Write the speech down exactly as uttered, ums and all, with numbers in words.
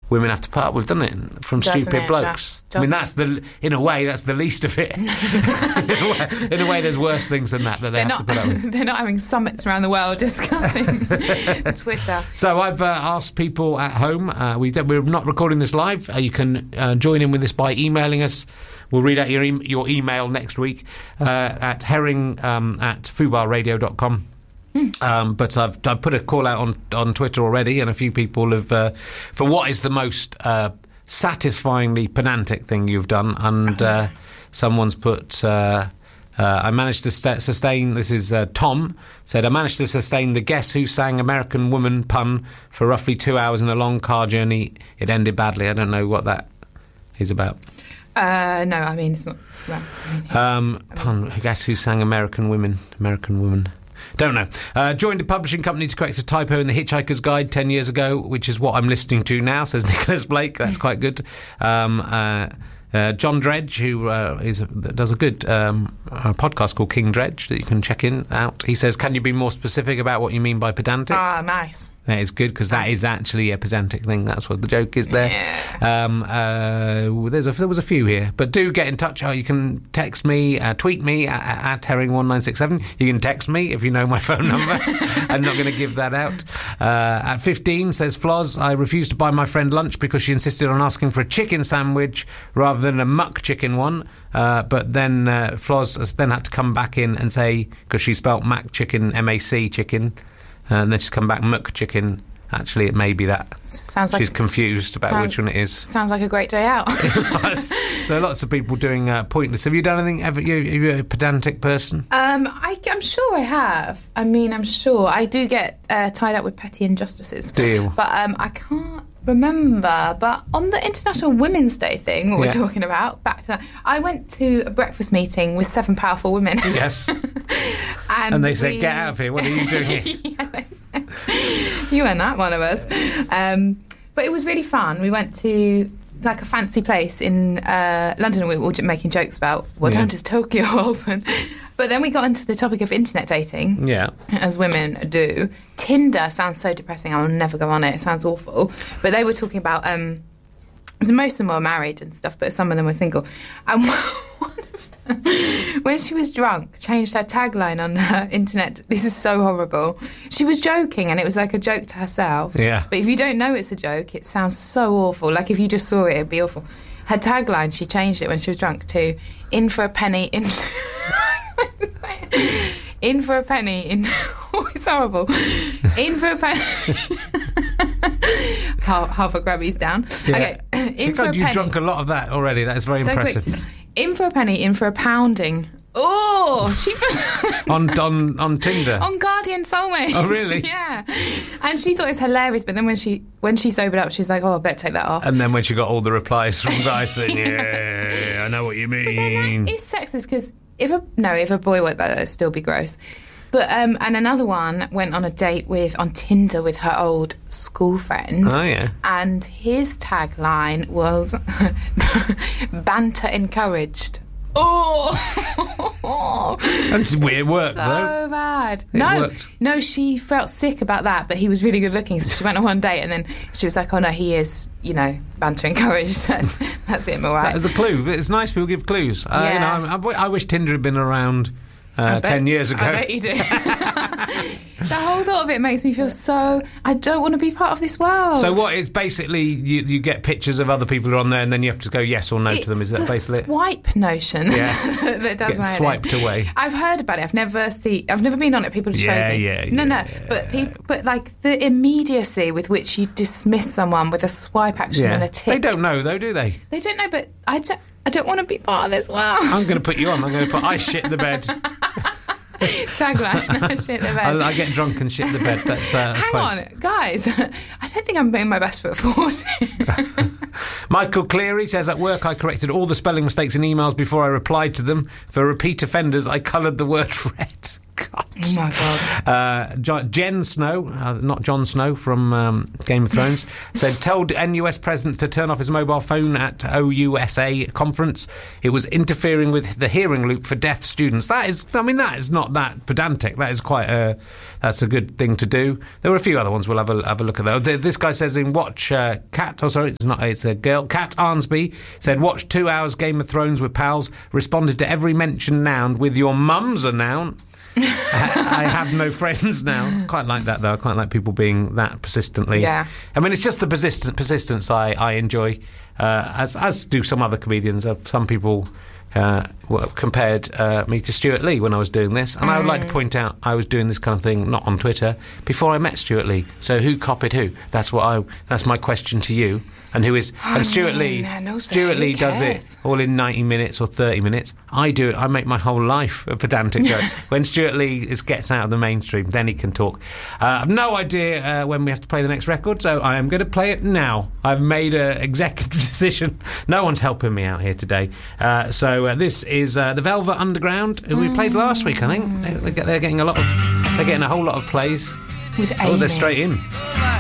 women have to put up with, doesn't it? From Doesn't stupid it, blokes. just, I mean, doesn't that's the in a way that's the least of it. in, a way, in a way, there's worse things than that that they they're have not, to put up with. They're not having summits around the world discussing Twitter. So I've uh, asked people at home. Uh, we don't, we're not recording this live. Uh, you can uh, join in with this by emailing us. We'll read out your e- your email next week uh, at herring um, at fubar radio dot com. Mm. Um, but I've I've put a call out on, on Twitter already, and a few people have uh, for what is the most uh, satisfyingly pedantic thing you've done, and uh, someone's put. Uh, uh, I managed to st- sustain. This is uh, Tom said I managed to sustain the Guess Who Sang American Woman pun for roughly two hours in a long car journey. It ended badly. I don't know what that is about. Uh, no, I mean it's not. Well, I mean, um, pun. Guess Who Sang American Women? American Woman. Don't know. Uh, joined a publishing company to correct a typo in the Hitchhiker's Guide ten years ago, which is what I'm listening to now, says Nicholas Blake. That's quite good. Um, uh, uh, John Dredge, who uh, is does a good um, a podcast called King Dredge that you can check in out. He says, can you be more specific about what you mean by pedantic? Ah, nice. That is good, because that is actually a pedantic thing. That's what the joke is there. Yeah. Um, uh, there's a, there was a few here. But do get in touch. Oh, you can text me, uh, tweet me at, at herring one nine six seven. You can text me if you know my phone number. I'm not going to give that out. Uh, at fifteen, says Floz, I refused to buy my friend lunch because she insisted on asking for a chicken sandwich rather than a muck chicken one. Uh, but then uh, Floz has then had to come back in and say, because she spelt mac chicken, M A C chicken, and then she's come back muck chicken. Actually, it may be that. Sounds like she's confused about sound, which one it is. Sounds like a great day out. So lots of people doing uh, pointless. Have you done anything ever? You, are you a pedantic person? Um, I, I'm sure I have. I mean, I'm sure I do get uh, tied up with petty injustices. Do you? But um, I can't remember. But on the International Women's Day thing, what yeah. we're talking about, back to that, I went to a breakfast meeting with seven powerful women. Yes. and, and they we... said, "Get out of here! What are you doing here?" yeah, they said, you weren't that one of us. Um, but it was really fun. We went to like a fancy place in uh, London, and we were all making jokes about what yeah. time does Tokyo open. But then we got into the topic of internet dating, yeah, as women do. Tinder sounds so depressing. I'll never go on it. It sounds awful. But they were talking about, um, most of them were married and stuff, but some of them were single. And one of them, when she was drunk, changed her tagline on her internet. This is so horrible. She was joking, and it was like a joke to herself. Yeah. But if you don't know it's a joke, it sounds so awful. Like if you just saw it, it'd be awful. Her tagline, she changed it when she was drunk to "In for a penny, in." In for a penny, in oh, it's horrible. In for a penny. half, half a grabby's down. Yeah. Okay. In for God, a you've penny. drunk a lot of that already. That is very so impressive. Quick. In for a penny, in for a pounding. Oh, she on on on Tinder. On Guardian Soulmates. Oh, really? Yeah. And she thought it was hilarious, but then when she when she sobered up, she was like, "Oh, I better take that off." And then when she got all the replies from guys saying, "Yeah, I know what you mean." But then that is sexist, because if a no, if a boy went that, that'd still be gross. But um, and another one went on a date with on Tinder with her old school friend. Oh yeah. And his tagline was "Banter encouraged." Oh, that's weird work, so though. bad. It no, worked. no, she felt sick about that, but he was really good looking, so she went on one date, and then she was like, "Oh no, he is, you know, banter encouraged." That's, that's it, all right. That is a clue. It's nice people give clues. Uh, Yeah. You know, I, I wish Tinder had been around uh, bet, ten years ago. I bet you do. The whole thought of it makes me feel so. I don't want to be part of this world. So what is basically you, you get pictures of other people who are on there, and then you have to go yes or no it's to them. Is that the basically swipe notion yeah. that does get my head swiped in. away? I've heard about it. I've never seen. I've never been on it. People have Yeah, showed me. yeah, No, no. yeah. But people, but like the immediacy with which you dismiss someone with a swipe action Yeah. and a tick. They don't know though, do they? They don't know. But I don't. I don't want to be part of this world. I'm going to put you on. I'm going to put I shit the bed. Tagline, I shit the bed. I, I get drunk and shit the bed. That's, uh, that's Hang quite... on, guys. I don't think I'm putting my best foot forward. Michael Cleary says, at work I corrected all the spelling mistakes in emails before I replied to them. For repeat offenders, I coloured the word red. God. Oh my God. Uh, Jo- Jen Snow, uh, not Jon Snow from um, Game of Thrones, said, told N U S president to turn off his mobile phone at O U S A conference. It was interfering with the hearing loop for deaf students. That is, I mean, that is not that pedantic. That is quite a, that's a good thing to do. There were a few other ones. We'll have a, have a look at those. This guy says in Watch, uh, Cat, oh sorry, it's not, it's a girl, Cat Arnsby, said, watch two hours Game of Thrones with pals, responded to every mentioned noun with your mum's a noun. I have no friends now. Quite like that, though. I quite like people being that persistently. Yeah. I mean, it's just the persistent persistence I, I enjoy, uh, as as do some other comedians. Uh, some people uh, well, compared uh, me to Stuart Lee when I was doing this, and mm. I would like to point out I was doing this kind of thing not on Twitter before I met Stuart Lee. So who copied who? That's what I. That's my question to you. And who is oh, and Stuart Lee? Man, no, Stuart Lee does it all in ninety minutes or thirty minutes. I do it. I make my whole life a pedantic joke. When Stuart Lee is, gets out of the mainstream, then he can talk. Uh, I've no idea uh, when we have to play the next record, so I am going to play it now. I've made an executive decision. No one's helping me out here today. Uh, so uh, this is uh, the Velvet Underground, who we played last week. I think they're, they're getting a lot of. They're getting a whole lot of plays. With oh, Amy. they're straight in.